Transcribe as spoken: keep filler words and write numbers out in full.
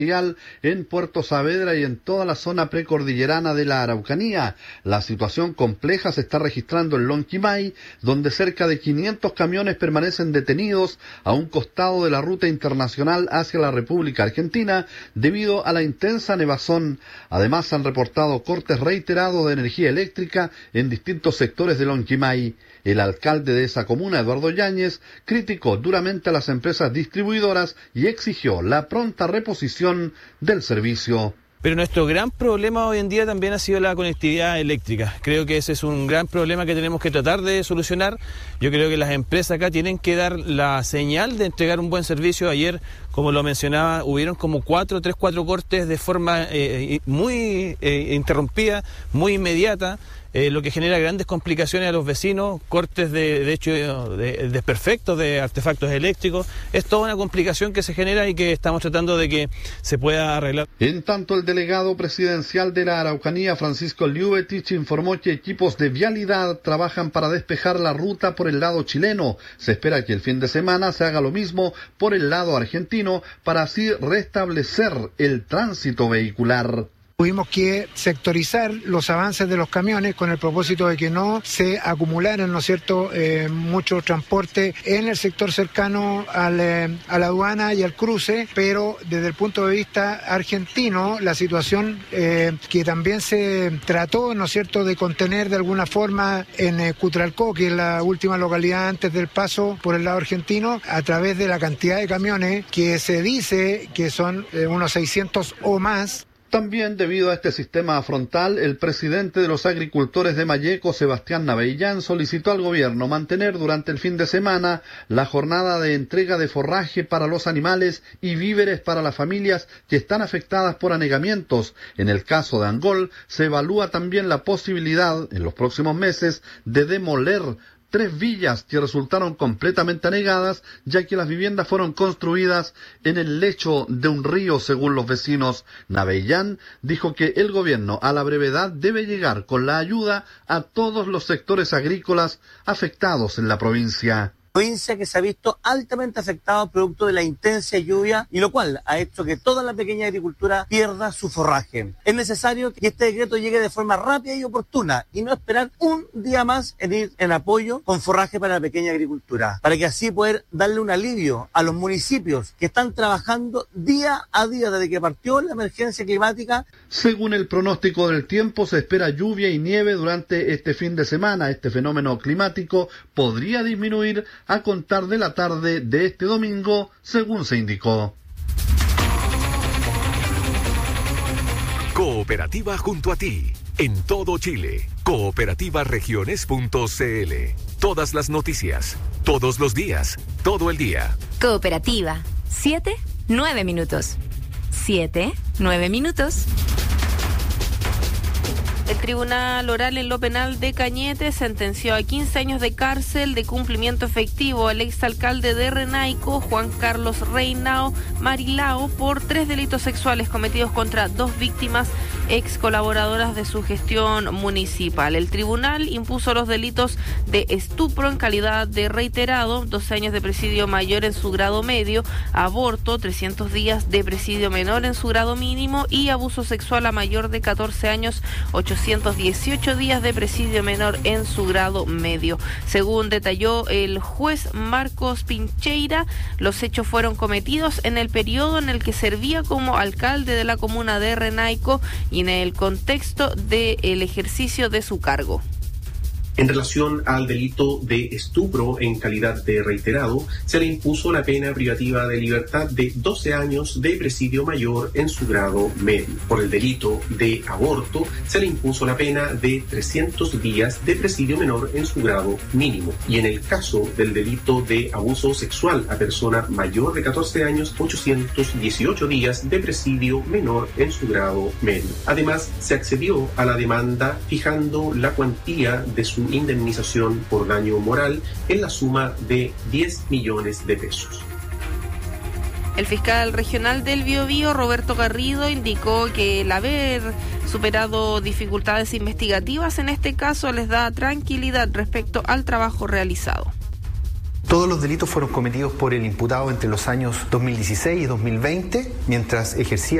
en Puerto Saavedra y en toda la zona precordillerana de la Araucanía. La situación compleja se está registrando en Lonquimay, donde cerca de quinientos camiones permanecen detenidos a un costado de la ruta internacional hacia la República Argentina debido a la intensa nevazón. Además, se han reportado cortes reiterados de energía eléctrica en distintos sectores de Lonquimay. El alcalde de esa comuna, Eduardo Yáñez, criticó duramente a las empresas distribuidoras y exigió la pronta reposición del servicio. Pero nuestro gran problema hoy en día también ha sido la conectividad eléctrica. Creo que ese es un gran problema que tenemos que tratar de solucionar. Yo creo que las empresas acá tienen que dar la señal de entregar un buen servicio. Ayer, como lo mencionaba, hubieron como cuatro, tres, cuatro cortes de forma eh, muy eh, interrumpida, muy inmediata. Eh, lo que genera grandes complicaciones a los vecinos, cortes de, de hecho de desperfectos de artefactos eléctricos. Es toda una complicación que se genera y que estamos tratando de que se pueda arreglar. En tanto, el delegado presidencial de la Araucanía, Francisco Liubetich, informó que equipos de vialidad trabajan para despejar la ruta por el lado chileno. Se espera que el fin de semana se haga lo mismo por el lado argentino para así restablecer el tránsito vehicular. Tuvimos que sectorizar los avances de los camiones con el propósito de que no se acumularan, ¿no es cierto?, eh, mucho transporte en el sector cercano al, eh, a la aduana y al cruce, pero desde el punto de vista argentino, la situación eh, que también se trató, ¿no es cierto?, de contener de alguna forma en eh, Cutralcó, que es la última localidad antes del paso por el lado argentino, a través de la cantidad de camiones que se dice que son eh, unos seiscientos o más. También debido a este sistema frontal, el presidente de los agricultores de Malleco, Sebastián Navellán, solicitó al gobierno mantener durante el fin de semana la jornada de entrega de forraje para los animales y víveres para las familias que están afectadas por anegamientos. En el caso de Angol, se evalúa también la posibilidad, en los próximos meses, de demoler tres villas que resultaron completamente anegadas, ya que las viviendas fueron construidas en el lecho de un río, según los vecinos. Navellán dijo que el gobierno a la brevedad debe llegar con la ayuda a todos los sectores agrícolas afectados en la provincia. Provincia que se ha visto altamente afectada producto de la intensa lluvia y lo cual ha hecho que toda la pequeña agricultura pierda su forraje. Es necesario que este decreto llegue de forma rápida y oportuna y no esperar un día más en ir en apoyo con forraje para la pequeña agricultura, para que así poder darle un alivio a los municipios que están trabajando día a día desde que partió la emergencia climática. Según el pronóstico del tiempo, se espera lluvia y nieve durante este fin de semana. Este fenómeno climático podría disminuir a contar de la tarde de este domingo, según se indicó. Cooperativa junto a ti, en todo Chile. cooperativa regiones punto c l. Todas las noticias, todos los días, todo el día. Cooperativa, siete, nueve minutos. Siete, nueve minutos. El Tribunal Oral en lo Penal de Cañete sentenció a quince años de cárcel de cumplimiento efectivo al exalcalde de Renaico, Juan Carlos Reinao Marilao, por tres delitos sexuales cometidos contra dos víctimas ex colaboradoras de su gestión municipal. El tribunal impuso los delitos de estupro en calidad de reiterado, doce años de presidio mayor en su grado medio, aborto, trescientos días de presidio menor en su grado mínimo y abuso sexual a mayor de catorce años, ochocientos dieciocho días de presidio menor en su grado medio. Según detalló el juez Marcos Pincheira, los hechos fueron cometidos en el periodo en el que servía como alcalde de la comuna de Renaico y en el contexto del ejercicio de su cargo. En relación al delito de estupro en calidad de reiterado, se le impuso la pena privativa de libertad de doce años de presidio mayor en su grado medio. Por el delito de aborto, se le impuso la pena de trescientos días de presidio menor en su grado mínimo. Y en el caso del delito de abuso sexual a persona mayor de catorce años, ochocientos dieciocho días de presidio menor en su grado medio. Además, se accedió a la demanda fijando la cuantía de su indemnización por daño moral en la suma de diez millones de pesos. El fiscal regional del Biobío, Roberto Garrido, indicó que el haber superado dificultades investigativas en este caso les da tranquilidad respecto al trabajo realizado. Todos los delitos fueron cometidos por el imputado entre los años dos mil dieciséis y dos mil veinte, mientras ejercía